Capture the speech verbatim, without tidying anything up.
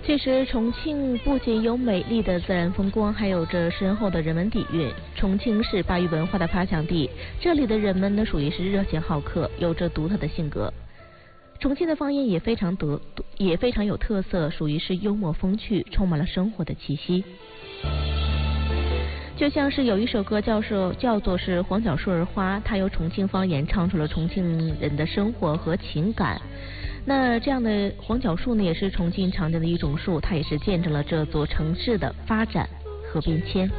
确实，重庆不仅有美丽的自然风光，还有着深厚的人文底蕴。重庆是巴渝文化的发祥地，这里的人们呢属于是热情好客，有着独特的性格。重庆的方言也非常得也非常有特色，属于是幽默风趣，充满了生活的气息。就像是有一首歌叫做叫做是黄角树儿花，它用重庆方言唱出了重庆人的生活和情感。那这样的黄角树呢，也是重庆常见的一种树，它也是见证了这座城市的发展和变迁。